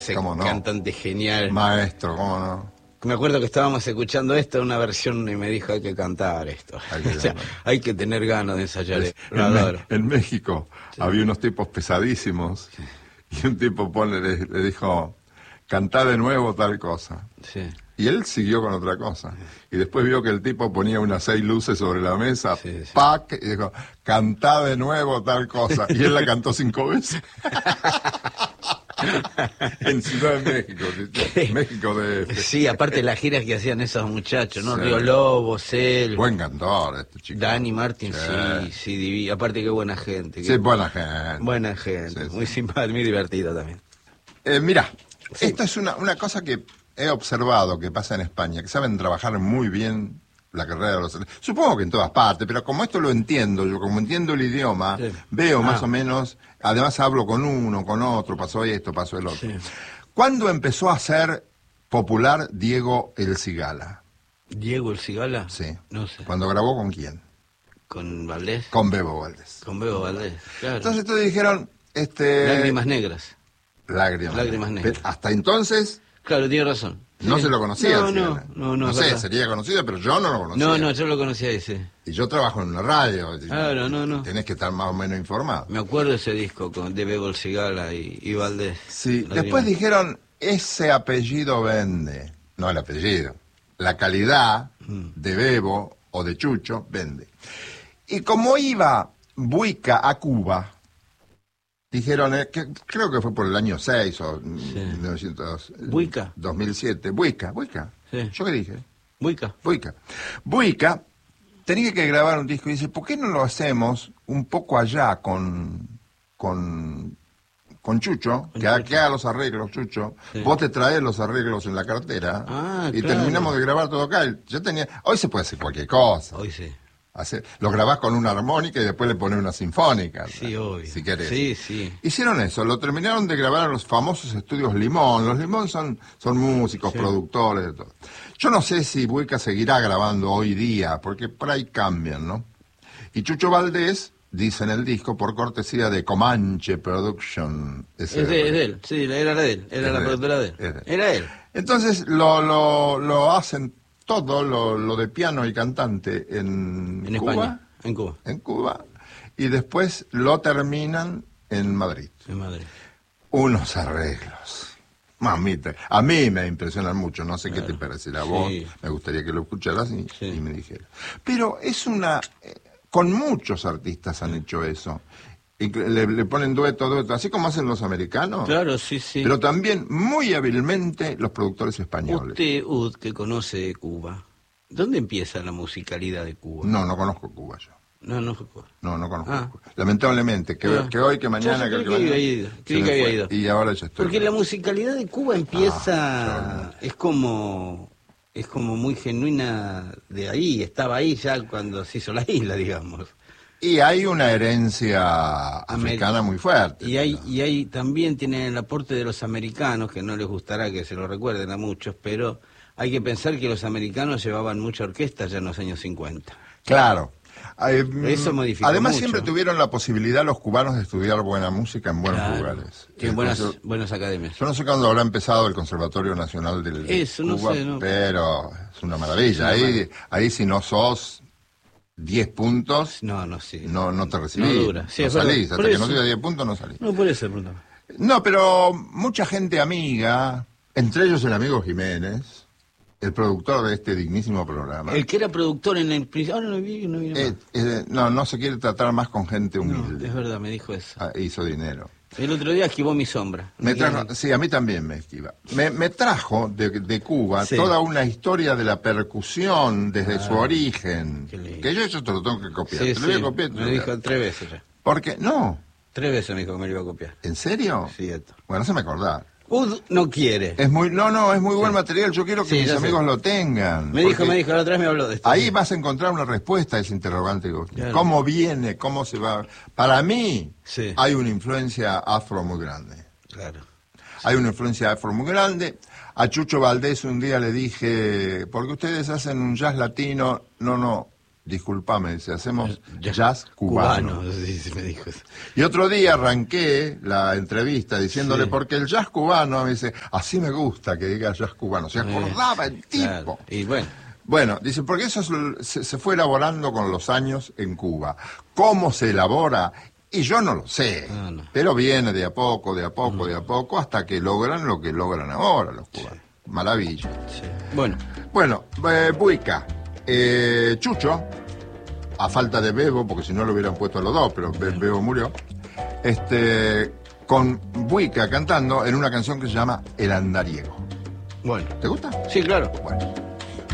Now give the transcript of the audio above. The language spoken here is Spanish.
Ese ¿Cómo no? cantante genial. Maestro, ¿cómo no? Me acuerdo que estábamos escuchando esto, una versión, y me dijo, hay que cantar esto. Hay que O sea, cantar. hay que tener ganas de ensayar esto. Lo adoro. En México había unos tipos pesadísimos y un tipo le dijo, cantá de nuevo tal cosa. Sí. Y él siguió con otra cosa. Y después vio que el tipo ponía unas 6 luces sobre la mesa, Sí, sí. ¡pac! Y dijo, cantá de nuevo tal cosa. Y él la cantó 5 veces. En Ciudad de México, ¿sí? México de... Sí, aparte las giras que hacían esos muchachos, ¿no? Sí. Río Lobos, él, Buen cantor este chico. Dani Martin, sí, divino. Aparte qué buena gente. Sí, buena gente. Buena gente, Sí, muy simpática, muy divertida también. Mira, Sí. esto es una cosa que he observado que pasa en España, que saben trabajar muy bien la carrera de los... Supongo que en todas partes, pero como esto lo entiendo, yo como entiendo el idioma, Sí. veo más o menos, además hablo con uno, con otro, pasó esto, pasó el otro. Sí. ¿Cuándo empezó a ser popular Diego El Cigala? Diego El Cigala. Sí. No sé. ¿Cuándo grabó con quién? Con Valdés. Con Bebo Valdés. Con Bebo Valdés, claro. Entonces todos dijeron, Lágrimas negras. Lágrimas negras. Hasta entonces Claro, tiene razón. no Sí. se lo conocía. No, el Cigala. no, sé, verdad. sería conocido, pero yo no lo conocía. No, yo lo conocía ese. Y yo trabajo en una radio. Claro, no. Tenés que estar más o menos informado. Me acuerdo de ese disco de Bebo El Cigala y Valdés. Sí, Lágrimas. después dijeron, ese apellido vende. No el apellido. La calidad de Bebo o de Chucho vende. Y como iba Buica a Cuba, dijeron, creo que fue por el año 6 o 1900, ¿Buica? 2007. Buica. Sí. ¿Yo qué dije? Buica. Buica tenía que grabar un disco y dice, ¿por qué no lo hacemos un poco allá con Chucho? Que haga los arreglos, Chucho. Sí. Vos te traes los arreglos en la cartera y claro. terminamos de grabar todo acá. Hoy se puede hacer cualquier cosa. Hoy sí. Lo grabás con una armónica y después le pones una sinfónica. Sí, obvio. Si querés. Sí. Hicieron eso, lo terminaron de grabar en los famosos estudios Limón. Los Limón son músicos, productores, de todo. Yo no sé si Buica seguirá grabando hoy día, porque por ahí cambian, ¿no? Y Chucho Valdés, dice en el disco, por cortesía de Comanche Production. Es de él, sí, era de él, era la productora de él. Era él. Entonces lo hacen todo lo de piano y cantante en Cuba. España, en Cuba. En Cuba. Y después lo terminan en Madrid. En Madrid. Unos arreglos. Mamita, a mí me impresionan mucho, no sé qué te parecerá a vos, me gustaría que lo escucharas y me dijeras. Pero es con muchos artistas han hecho eso. Y le ponen dueto, así como hacen los americanos. Claro, sí. Pero también muy hábilmente los productores españoles. Usted, que conoce Cuba, ¿dónde empieza la musicalidad de Cuba? No conozco Cuba yo. No fue Cuba. No conozco Cuba. Lamentablemente, que hoy, que mañana, Creí que mañana. que había ido. Y ahora ya estoy. Porque la musicalidad de Cuba empieza, es como muy genuina de ahí, estaba ahí ya cuando se hizo la isla, digamos. Y hay una herencia africana muy fuerte. Y hay también tienen el aporte de los americanos, que no les gustará que se lo recuerden a muchos, pero hay que pensar que los americanos llevaban mucha orquesta ya en los años 50. Claro. Eso modificó Además mucho. siempre tuvieron la posibilidad los cubanos de estudiar buena música en buenos lugares. En buenas academias. Yo no sé cuándo habrá empezado el Conservatorio Nacional del Cuba, pero es una maravilla. Ahí si no sos 10 puntos, no te recibís. No dura. Sí, no salís, hasta que no te diga 10 puntos no salís. No puede ser, pronto. No, pero mucha gente amiga, entre ellos el amigo Jiménez, el productor de este dignísimo programa. El que era productor en el principio. Ahora no vino no se quiere tratar más con gente humilde. Es verdad, me dijo eso. Hizo dinero. El otro día esquivó mi sombra. Sí, a mí también me esquiva. Me trajo de Cuba toda una historia de la percusión desde su origen. Que yo eso te lo tengo que copiar. Sí, te lo voy a copiar. Me dijo 3 veces ya. ¿Por qué? No. 3 veces me dijo que me lo iba a copiar. ¿En serio? Sí, esto. Bueno, se me acordar. No quiere. Es muy buen material. Yo quiero que mis amigos lo tengan. Me dijo, la otra vez me habló de esto. Ahí vas a encontrar una respuesta a ese interrogante. Claro. ¿Cómo viene? ¿Cómo se va? Para mí, hay una influencia afro muy grande. Claro. Hay una influencia afro muy grande. A Chucho Valdés un día le dije, porque ustedes hacen un jazz latino. No, disculpame, dice, hacemos jazz cubano. Sí, me dijo eso. Y otro día arranqué la entrevista diciéndole, porque el jazz cubano, me dice, así me gusta que diga jazz cubano. Se acordaba el tipo. Claro. Y bueno. Bueno, dice, porque eso se fue elaborando con los años en Cuba. ¿Cómo se elabora? Y yo no lo sé, pero viene de a poco, de a poco, de a poco, hasta que logran lo que logran ahora los cubanos. Sí. Maravilla. Sí. Bueno, Buica, Chucho, a falta de Bebo, porque si no lo hubieran puesto a los dos, pero Bebo murió, con Buica cantando en una canción que se llama El Andariego. Bueno. ¿Te gusta? Sí, claro. Bueno.